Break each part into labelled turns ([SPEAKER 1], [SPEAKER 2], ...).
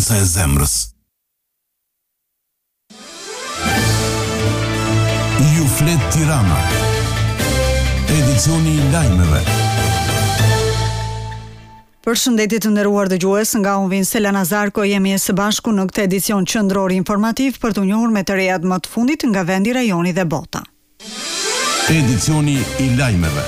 [SPEAKER 1] Pulsa e zemrës. Ju flet Tirana. Edicioni I lajmeve.
[SPEAKER 2] Përshëndetje të nderuar dëgjues, nga unë vin Selena Zarko, jemi së bashku në këtë edicion qendror informativ për të njohur me të rejat më të fundit nga vendi, rajoni dhe bota.
[SPEAKER 1] Edicioni I lajmeve.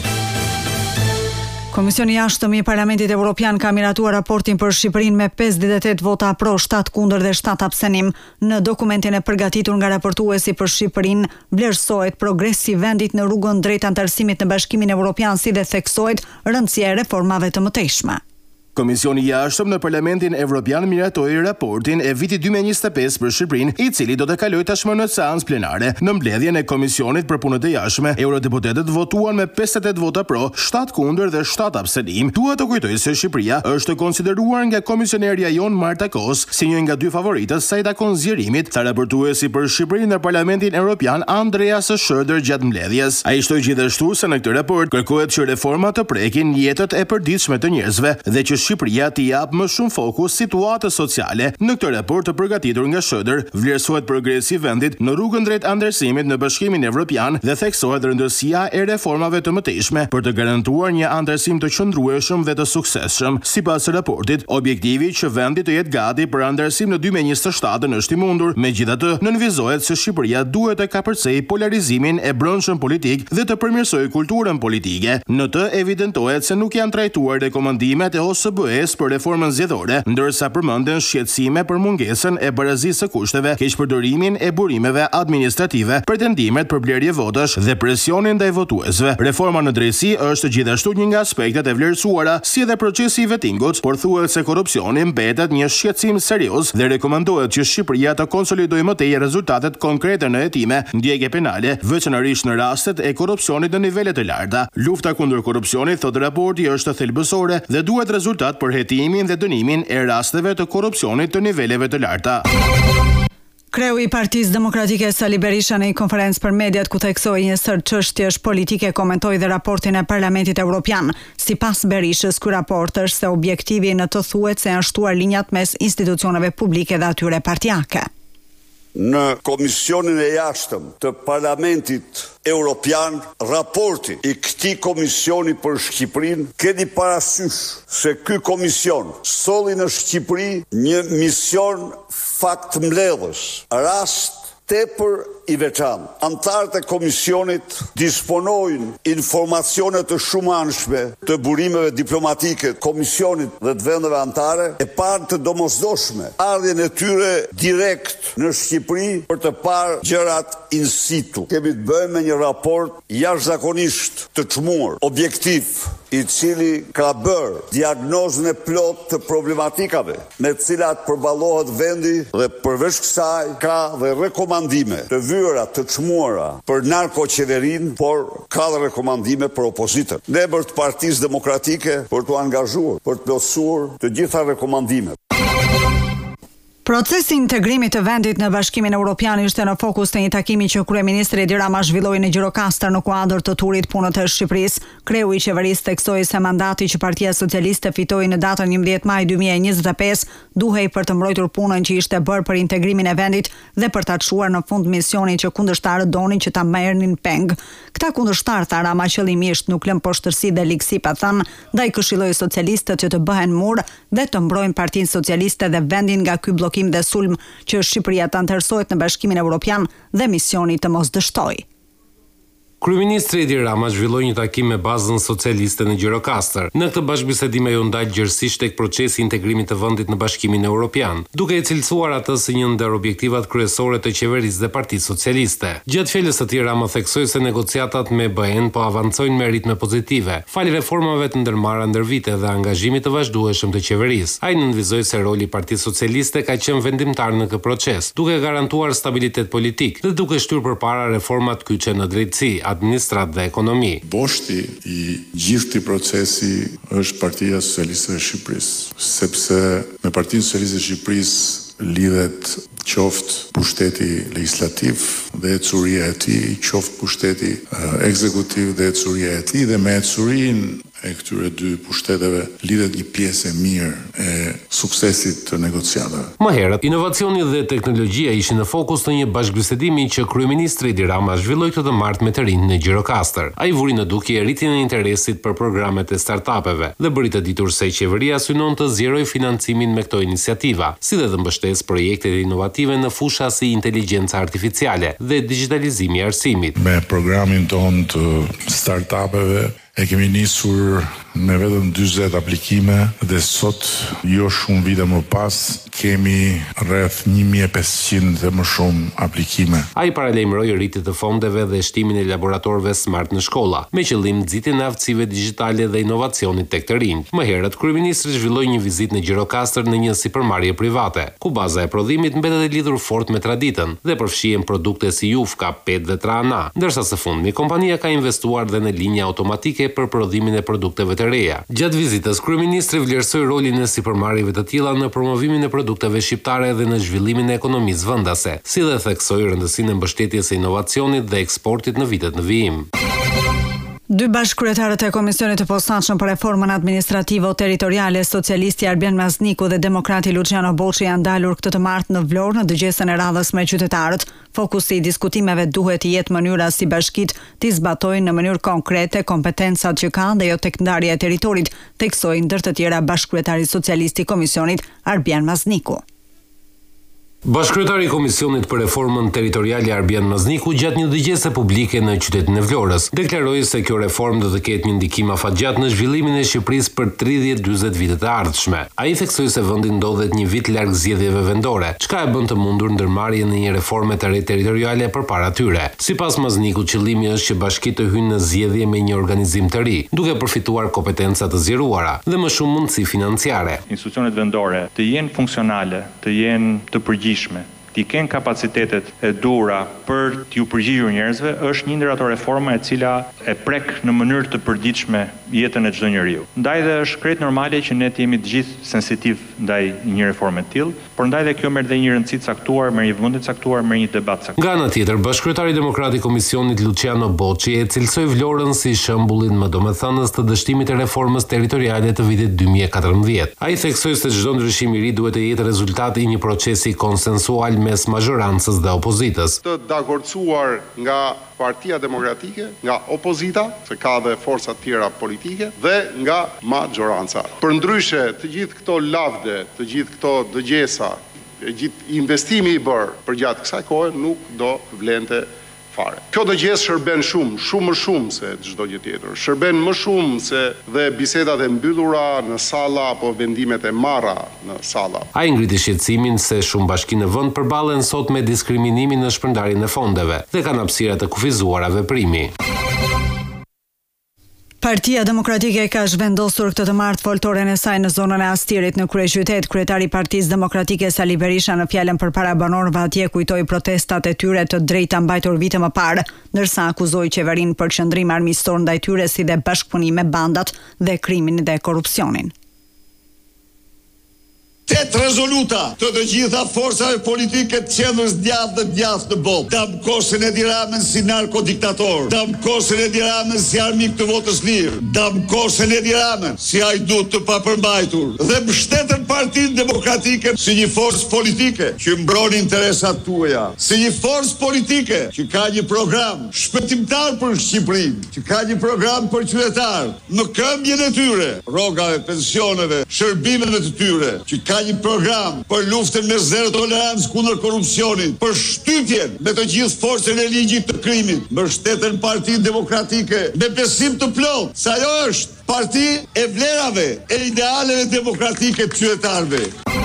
[SPEAKER 2] Komisioni I Jashtëm I Parlamentit Evropian ka miratuar raportin për Shqipërinë me 58 vota pro, 7 kundër dhe 7 abstenim. Në dokumentin e përgatitur nga raportuesi për Shqipërinë, vlerësohet progresi I vendit në rrugën drejt antarësimit në Bashkimin Evropian, si dhe theksohet rëndësia e reformave të mëtejshme.
[SPEAKER 3] Komisioni I Jashtëm në Parlamentin Evropian miratoi raportin e vitit 2025 për Shqipërinë, I cili do të kalojë tashmë në seancë plenare. Në mbledhjen e Komisionit për punët e jashtme, eurodeputetët votuan me 58 vota pro, 7 kundër dhe 7 abstenim. Duhet të kujtoj se Shqipëria është konsideruar nga komisionerja jon Marta Kos si një nga dy favoritët saj takon zgjerimit, tha raportuesi për Shqipërinë në Parlamentin Evropian Andreas Schroeder gjatë mbledhjes. Ai shtoi gjithashtu se në këtë raport kërkohet që reformat të prekin jetët e përditshme të njerëzve dhe që Shqipëria t'i jap më shumë fokus situatës sociale. Në këtë raport të përgatitur nga Schroeder, vlerësohet progresi I vendit në rrugën drejt antarësimit në Bashkimin Evropian dhe theksohet rëndësia e reformave të mëtejshme për të garantuar një antarësim të qëndrueshëm dhe të suksesshëm. Sipas raportit, objektivi që vendi të jetë gati për antarësim në 2027 është I mundur. Megjithatë, nënvizohet se Shqipëria duhet të kapërcej polarizimin e brendshëm politik dhe të përmirësojë kulturën politike. Në të evidentohet se nuk janë trajtuar rekomandimet e OSBE-s për reformën zgjedhore, ndërsa përmenden shqetësime për mungesën e barazisë së kushteve, keqpërdorimin e burimeve administrative, pretendimet për blerje votash dhe presionin ndaj votuesve. Reforma në drejtësi është gjithashtu një nga aspektet e vlerësuara, si edhe procesi I vettingut, por thuhet se korrupsioni mbetet një shqetësim serioz dhe rekomandohet që Shqipëria të konsolidojë më tej rezultatet konkrete në hetime, ndjekje penale, veçanërisht në rastet e korrupsionit në nivele të larta. Lufta kundër korrupsionit, thotë raporti, është thelbësore dhe duhet rezultat për hetimin dhe dënimin e rasteve të korrupsionit të niveleve të larta.
[SPEAKER 2] Kreu I Partisë Demokratike Sali Berisha në një konferencë për mediat ku theksoi një sër çështjesh politike, komentoi dhe raportin e Parlamentit Evropian. Sipas Berishës, ky raport është se objektivi në të thuhet se janë shtuar linjat mes institucioneve publike dhe atyre partijake.
[SPEAKER 4] Në Komisionin e Jashtëm të Parlamentit Evropian, raporti I këtij komisioni për Shqipërinë keni parasysh se ky komision solli në Shqipëri një mision faktmbledhës, rast tepër I veçantë. Antarët e komisionit disponojnë informacione të shumëanshme të burimeve diplomatike të komisionit dhe të vendeve anëtare, e parë të domosdoshme ardhjen e tyre direkt në Shqipëri për të parë gjërat in situ. Kemi të bëjmë me një raport jashtëzakonisht të çmuar, objektiv, I cili ka bërë diagnozën e plot të problematikave me të cilat përballohet vendi dhe përveç kësaj ka dhe rekomandime të vyera të çmuara për narkoqeverinë, por ka dhe rekomandime për opozitën. Ne për të Partisë Demokratike për të angazhuar, për të plotësuar të gjitha rekomandimet.
[SPEAKER 2] Procesi I integrimit të vendit në Bashkimin Evropian ishte në fokus të një takimi që kryeministri Edi Rama zhvilloi në Gjirokastër në kuadër të turit punët të Shqipërisë. Kreu I qeverisë theksoi se mandati që Partia Socialiste fitoi në datën 11 maj 2025 duhej për të mbrojtur punën që ishte bërë për integrimin e vendit dhe për ta çuar në fund misionin që kundërshtarët donin që ta merrnin peng. Këta kundërshtarë, tha Rama, qëllimisht nuk lën poshtërsi dhe ligësi pa thënë, ndaj këshilloi socialistët që të bëhen mur dhe të mbrojnë Partinë Socialiste dhe vendin nga ky bllokim dhe sulm që Shqipëria të antarësohet në Bashkimin Evropian dhe misioni të mos dështojë.
[SPEAKER 5] Kryeministri Edi Rama zhvilloi një takim me bazën socialiste në Gjirokastër. Në këtë bashkëbisedim ajo ndal gjërësisht tek procesi I integrimit të vendit në Bashkimin Evropian, duke e cilësuar atë si një ndër objektivat kryesore të qeverisë dhe Partisë Socialiste. Gjatë fjalës së tij Rama theksoi se negociatat me BE-n po avancojnë me ritme pozitive, fal reformave të ndërmarra ndër vite dhe angazhimit të vazhdueshëm të qeverisë. Ai nënvizoi se roli I Partisë Socialiste ka qenë vendimtar në këtë proces, duke garantuar stabilitet politik dhe duke shtyr përpara reformat kyçe në drejtësi, administrat dhe ekonomi.
[SPEAKER 6] Boshti I gjithë këtij procesi është Partia Socialiste e Shqipërisë, sepse me Partinë Socialiste e Shqipërisë lidhet qoftë pushteti legislativ dhe ecuria e tij, qoftë pushteti ekzekutiv dhe ecuria e tij, dhe me ecurinë e këtyre dy pushteteve lidhet një pjesë e mirë e suksesit të negociatave.
[SPEAKER 5] Më herët, inovacioni dhe teknologjia ishin në fokus të një bashkëbisedimi që kryeministri Edi Rama zhvilloi këtë të martë me të rinj në Gjirokastër. Ai vuri në dukje rritjen e interesit për programet e startupeve dhe bëri të ditur se qeveria synon të zgjerojë financimin me këto iniciativa, si dhe të mbështesë projektet inovative në fusha si inteligjenca artificiale dhe digitalizimi i arsimit.
[SPEAKER 6] Me programin ton të startupeve e kemi nisur me vetëm 40 aplikime dhe sot, jo shumë vite më pas, kemi rreth 1500 dhe më shumë aplikime.
[SPEAKER 5] Ai paralajmëroi rritje të fondeve dhe shtimin e laboratorëve smart në shkolla, me qëllim nxitjen e aftësive digjitale dhe inovacionit tek të rinjt. Më herët, kryeministri zhvilloi një vizitë në Gjirokastër në një sipërmarrje private, ku baza e prodhimit mbetet e lidhur fort me traditën dhe përfshihen produkte si jufka, pet dhe trana, ndërsa së fundmi kompania ka investuar dhe në linja automatike për prodhimin e produkteve të reja. Gjatë vizitës, kryeministri vlerësoi rolin e sipërmarrjeve të tilla në promovimin e produkteve shqiptare dhe në zhvillimin e ekonomisë vendase, si dhe theksoi rëndësinë e mbështetjes së inovacionit dhe eksportit në vitet në vijim.
[SPEAKER 2] Dy bashkëkryetarët e Komisionit të Posaçëm për Reformën Administrative Territoriale, socialisti Arben Mazniku dhe demokrati Luciano Boçi janë dalur këtë të martë në Vlorë në dëgjesën e radhës me qytetarët. Fokusi i diskutimeve duhet të jetë mënyra si bashkitë të zbatojnë në mënyrë konkrete kompetencat që kanë dhe jo tek ndarja e territorit, theksoi ndër të tjera bashkëkryetari socialist i Komisionit Arben Mazniku.
[SPEAKER 5] Bashkëkryetari i Komisionit për Reformën Territoriale Arben Mazniku gjatë një dëgjese publike në qytetin e Vlorës deklaroi se kjo reformë do të ketë një ndikim afatgjat në zhvillimin e Shqipërisë për 30-40 vitet e ardhshme. Ai theksoi se vendi ndodhet një vit larg zgjedhjeve vendore, çka e bën të mundur ndërmarrjen në një reforme të re territoriale përpara tyre. Sipas Maznikut, qëllimi është që bashkitë të hyjnë në zgjedhje me një organizim të ri, duke përfituar kompetenca të zgjeruara dhe më shumë mundësi financiare.
[SPEAKER 7] Institucionet vendore të jenë funksionale, të jenë të përgjithshme, t'i kenë kapacitetet e duhura për t'ju përgjigjur njerëzve, është një ndër ato reforma e cila e prek në mënyrë të përditshme jetën e çdo njeriu. Ndaj dhe është krejt normale që ne të jemi të gjithë sensitiv ndaj një reforme të tillë, por ndaj dhe kjo merr dhe një rëndësi të caktuar, merr një vëmendje të caktuar, merr një debat të caktuar.
[SPEAKER 5] Nga ana tjetër, bashkëkryetari demokrat i Komisionit Luciano Boçi e cilësoi Vlorën si shembullin më domethënës të dështimit të reformës territoriale të vitit 2014. Ai theksoi se çdo ndryshim i ri duhet të jetë rezultati i një procesi konsensual mes mazhorancës dhe opozitës.
[SPEAKER 8] Të dakordsuar nga Partia Demokratike, nga opozita, se ka dhe forca tjera politike, dhe nga mazhoranca. Përndryshe, të gjithë këto lavde, të gjithë këto dëgjesa, gjithë investimi i bërë për gjatë kësaj kohe nuk do vlente fare. Kjo dëgjes shërben shumë më shumë se çdo gjë tjetër. Shërben më shumë se dhe bisedat e mbyllura në salla apo vendimet e marra në salla.
[SPEAKER 5] Ai ngriti shqetësimin se shumë bashki në vend përballen sot me diskriminimin në shpërndarjen e fondeve dhe kanë hapësira të kufizuara veprimi.
[SPEAKER 2] Partia Demokratike ka zhvendosur këtë të martë foltoren e saj në zonën e Astirit në kryeqytet. Kryetari i Partisë Demokratike Sali Berisha në fjalën përpara banorëve atje kujtoi protestat e tyre të drejta mbajtur vite më parë, ndërsa akuzoi qeverinë për qëndrim armiqësor ndaj tyre si dhe bashkëpunim me bandat dhe krimin dhe korrupsionin.
[SPEAKER 4] 8 rezoluta të të gjitha forcave politike të qendrës djathtë në botë. Dam Kosën Edi Ramën si narkodiktator, dam Kosën Edi Ramën si armik të votës lirë, dam Kosën Edi Ramën si hajdut të papërmbajtur dhe mbështetën Partinë Demokratike si një forcë politike që mbron interesat tuaja, si një forcë politike që ka një program shpëtimtar për Shqipërinë, që ka një program për qytetarët, në këmbjen e tyre, rrogave, pensioneve, shërbimeve të tyre, që ka një program për luftën me zero tolerancë kundër korrupsionit, për shtypjen me të gjithë forcën e ligjit të krimit, mbështetën Partinë Demokratike me besim të plotë se ajo është parti e vlerave e idealeve demokratike të qytetarëve.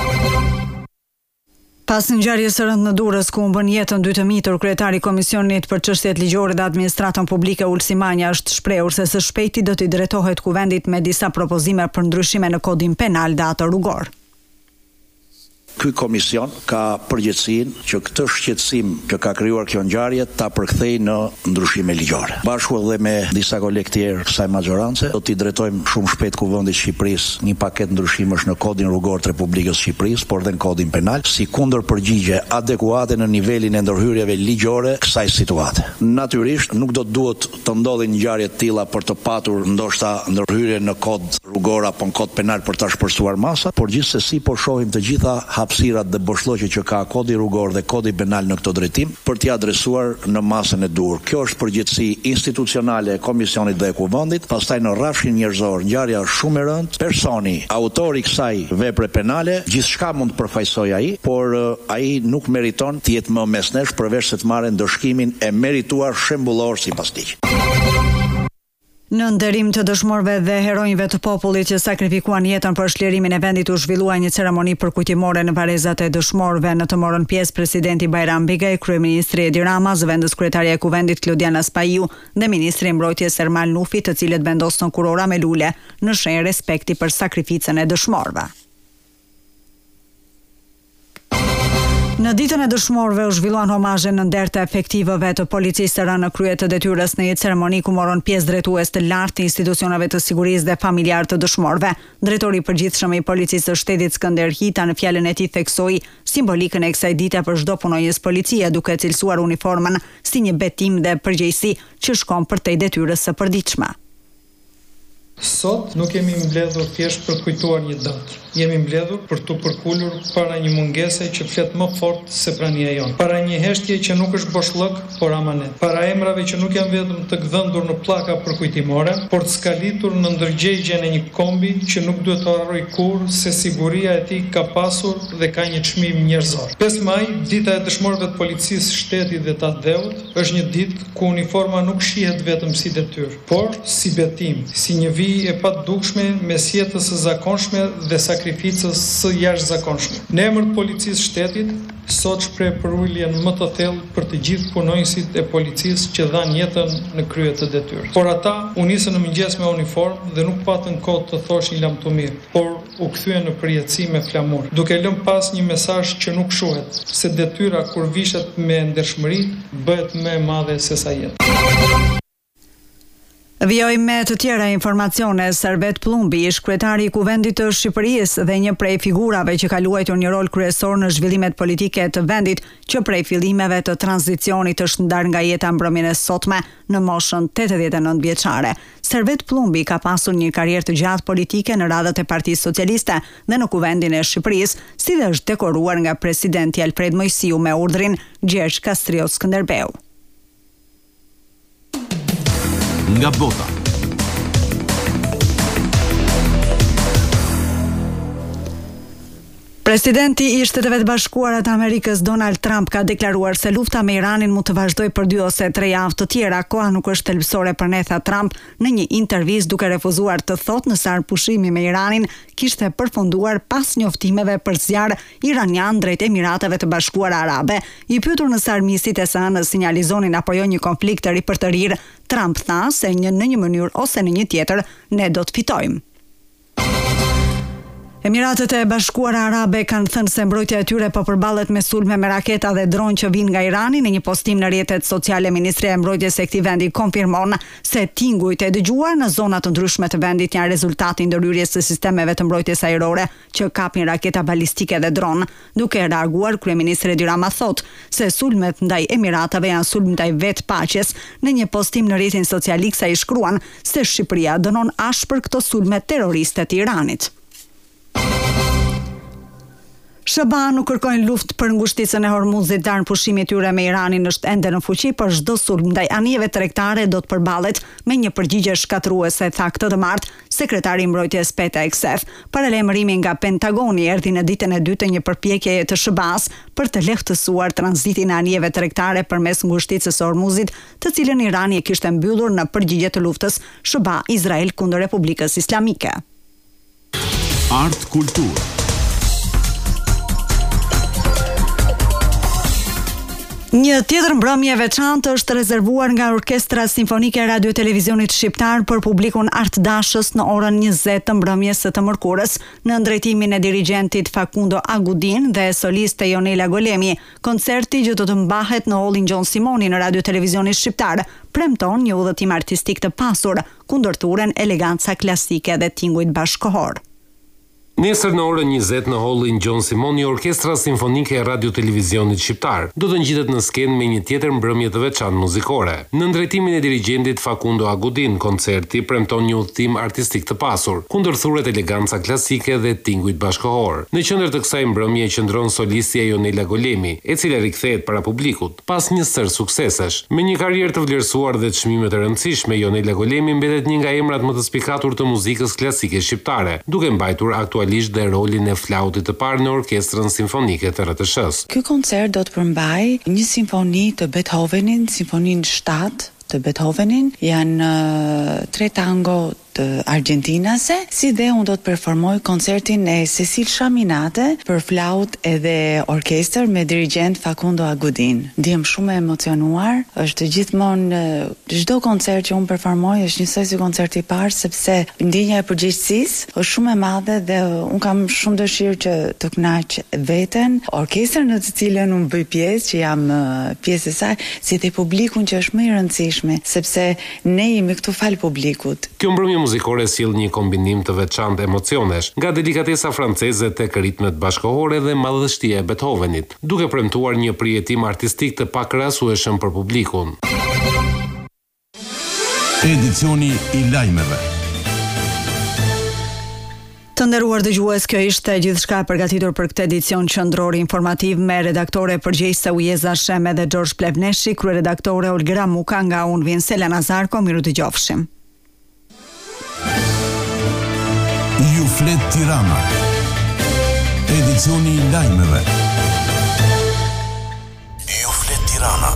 [SPEAKER 2] Pas ngjarjes së rëndë në Durrës ku u bën jetën dy të mitur, kryetari i Komisionit për çështjet ligjore dhe administratën publike Ulsi Manja është shprehur se së shpejti do t'i drejtohet kuvendit me disa propozime për ndryshime në kodin penal dhe atë rrugor.
[SPEAKER 9] ky komision ka përgjegjësinë që këtë shqetësim që ka krijuar kjo ngjarje ta përkthejë në ndryshime ligjore. Bashku edhe me disa kolegë tjerë kësaj maxorance do t'i drejtojmë shumë shpejt Kuvendit të Shqipërisë një paketë ndryshimesh në Kodin Rrugor të Republikës së Shqipërisë, por dhe në Kodin Penal, si kundërpërgjigje adekuate në nivelin e ndërhyrjeve ligjore kësaj situate. Natyrisht nuk do të duhet të ndodhin ngjarje të tilla për të patur ndoshta ndërhyrje në Kod Rrugor apo në Kod Penal për ta shpërsuar masat, por gjithsesi po shohim të gjitha hapësirat dhe boshllëqet që ka Kodi Rrugor dhe Kodi Penal në këtë drejtim për t'i adresuar në masën e dur. Kjo është përgjegjësi institucionale e Komisionit dhe e Kuvendit. Pastaj në rrafshin njerëzor ngjarja është shumë e rëndë. Personi, autori i kësaj vepre penale, gjithçka mund të përfaqësojë ai, por ai nuk meriton të jetë më mes nesh përveç se të marrë ndëshkimin e merituar shembullor sipas ligjit.
[SPEAKER 2] Në nderim të dëshmorëve dhe heronjve të popullit që sakrifikuan jetën për shlirimin e vendit u zhvillua një ceremoni përkujtimore në varrezat e dëshmorëve. Në të morën pjesë presidenti Bajram Begaj, kryeministri Edi Rama, zëvendës kryetaria e Kuvendit Klodiana Spaiu dhe ministri i Mbrojtjes Ermal Nufi, të cilët vendosën kurora me lule në shenjë respekti për sakrificën e dëshmorëve. Në ditën e dëshmorëve u zhvilluan homazhe në nder të efektivëve të policisë të rënë në krye të detyrës në një ceremoni ku morën pjesë drejtues të lartë të institucioneve të sigurisë dhe familjar të dëshmorëve. Drejtori i përgjithshëm i policisë së shtetit Skënder Hita në fjalën e tij theksoi simbolikën e kësaj dite për çdo punonjës policie, duke cilësuar uniformën si një betim dhe përgjegjësi që shkon përtej detyrës së përditshme.
[SPEAKER 10] Sot nuk jemi mbledhur thjesht për të kujtuar një datë. Jemi mbledhur për të përkulur para një mungese që flet më fort se prania jonë. Para një heshtje që nuk është boshllëk, por amanet. Para emrave që nuk janë vetëm të gdhëndur në pllaka përkujtimore, por të skalitur në ndërgjegjen e një kombi që nuk duhet të harroj kurrë se siguria e tij ka pasur dhe ka një çmim njerëzor. 5 maj, dita e dëshmorëve të policisë së shtetit dhe të dheut, është një ditë ku uniforma nuk shihet vetëm si detyrë, por si betim, si një e padukshme mes jetës së zakonshme dhe sakrificës së jashtëzakonshme. Në emër të policisë shtetit, sot shpreh përuljen më të thellë për të gjithë punonjësit e policisë që dhanë jetën në krye të detyrës. Por ata u nisën në mëngjes me uniformë dhe nuk patën kohë të thoshin lamtumir, por u kthyen në përjetësi me flamur, duke lënë pas një mesazh që nuk shuhet, se detyra kur vishet me ndershmëri bëhet më e madhe se sa jeta.
[SPEAKER 2] Vjoj me të tjera informacione, Servet Plumbi, ish kryetari i Kuvendit të Shqipërisë dhe një prej figurave që ka luajtur një rol kryesor në zhvillimet politike të vendit, që prej fillimeve të tranzicionit është ndar nga jeta mbrëmjen e sotme në moshën 89 vjeçare. Servet Plumbi ka pasur një karrierë të gjatë politike në radhët e Partisë Socialiste dhe në Kuvendin e Shqipërisë, si dhe është dekoruar nga presidenti Alfred Mojsiu me urdhrin Gjergj Kastriot Skënderbeu.
[SPEAKER 1] Nga bota.
[SPEAKER 2] Presidenti i Shteteve të Bashkuara të Amerikës Donald Trump ka deklaruar se lufta me Iranin mund të vazhdojë për 2 ose 3 javë të tjera. Koha nuk është thelbësore për ne, tha Trump në një intervistë, duke refuzuar të thotë nëse pushimi me Iranin kishte përfunduar pas njoftimeve për zjarr iranian drejt Emirateve të Bashkuara Arabe. I pyetur nëse armiqësitë e SN sinjalizonin apo jo një konflikt të ri për të rirë, Trump tha se në një mënyrë ose në një tjetër ne do të fitojmë. Emiratet e Bashkuara Arabe kanë thënë se mbrojtja e tyre po përballet me sulme me raketa dhe dronë që vijnë nga Irani. Në një postim në rrjetet sociale, Ministria e Mbrojtjes e këtij vendi konfirmon se tingujt e dëgjuar në zona të ndryshme të vendit janë rezultati i ndërhyrjes së sistemeve të mbrojtjes ajrore që kapin raketa balistike dhe dronë. Duke reaguar, kryeministri Edi Rama thotë se sulmet ndaj Emirateve janë sulm ndaj vetë paqes. Në një postim në rrjetin social X ai shkruan se Shqipëria dënon ashpër këto sulme terroriste të Iranit. SBA nuk kërkojnë luftë për ngushticën e Hormuzit, dar pushimi i tyre me Iranin është ende në fuqi, por çdo sulm ndaj anijeve tregtare do të përballet me një përgjigje shkatërruese, tha këtë të martë sekretari i mbrojtjes Peta Eksef. Paralajmërimi nga Pentagoni erdhi në ditën e dytë të një përpjekjeje të SBA-s për të lehtësuar tranzitin e anijeve tregtare përmes ngushticës së Hormuzit, të cilën Irani e kishte mbyllur në përgjigje të luftës SBA-Izrael kundër Republikës Islamike.
[SPEAKER 1] Art Kultur.
[SPEAKER 2] Një tjetër mbrëmje e veçantë është rezervuar nga Orkestra Simfonike e Radio Televizionit Shqiptar për publikun artdashës në orën 20 të mbrëmjes së të mërkurës, në drejtimin e dirigjentit Facundo Agudin dhe soliste Jonela Golemi. Koncerti që do të mbahet në Hollin Gjon Simoni në Radio Televizionit Shqiptar premton një udhëtim artistik të pasur, kundërturen eleganca klasike dhe tingujt bashkëkohor.
[SPEAKER 5] Nesër në orën 20 në Hollin Gjon Simoni, Orkestra Simfonike e Radio Televizionit Shqiptar do të ngjitet në skenë me një tjetër mbrëmje të veçantë muzikore. Në drejtimin e dirigjentit Facundo Agudin, koncerti premton një udhëtim artistik të pasur, kundërthuret eleganca klasike dhe tingujt bashkëkohor. Në qendër të kësaj mbrëmjeje qëndron solistja Jonela Golemi, e cila rikthehet para publikut pas një sër suksesesh. Me një karrierë të vlerësuar dhe çmime të rëndësishme, Jonela Golemi mbetet një nga emrat më të spikatur të muzikës klasike shqiptare, duke mbajtur dhe rolin e flautit të parë në Orkestrën Simfonike të RTS-s.
[SPEAKER 11] Ky koncert do të përmbajë një simfoni të Beethovenin, simfoninë 7 të Beethovenin, janë 3 tango të argentinase, si dhe unë do të performoj koncertin e Cecil Chaminade për flaut edhe orkestër me dirigjent Facundo Agudin. Ndihem shumë e emocionuar, është gjithmonë çdo koncert që unë performoj është njësoj si koncerti i parë, sepse ndjenja e përgjegjësisë është shumë e madhe dhe unë kam shumë dëshirë që të kënaq veten, orkestrën në të cilën unë bëj pjesë, që jam pjesë e saj, si dhe publikun që është më i rëndësishme, sepse ne jemi këtu fal publikut.
[SPEAKER 5] Kjo mbrëmje muzikore sjell një kombinim të veçantë emocionesh, nga delikatesa franceze tek ritmet bashkëkohore dhe madhështia e Beethovenit, duke premtuar një përjetim artistik të pakrahasueshëm për publikun.
[SPEAKER 1] Edicioni i lajmeve.
[SPEAKER 2] Të nderuar dëgjues, kjo ishte gjithçka përgatitur për këtë edicion qendror informativ me redaktore përgjegjëse Ujeza Sheme dhe George Plevneshi, kryeredaktore Olga Muka, nga unë Vincela Nazarko, miru dëgjofshim.
[SPEAKER 1] Ju flet Tirana. Edicioni i lajmeve. Ju flet Tirana.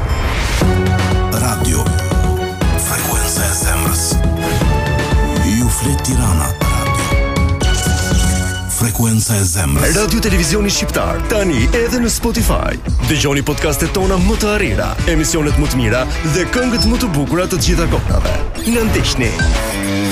[SPEAKER 1] Radio. Frekuenca e zemrës. Ju flet Tirana. Frekuenca e zemrës.
[SPEAKER 12] Radio Televizioni Shqiptar, tani edhe në Spotify. Dëgjoni podcastet tona më të arira, emisionet më të mira dhe këngët më të bukura të gjitha kohërave. Na ndiqni.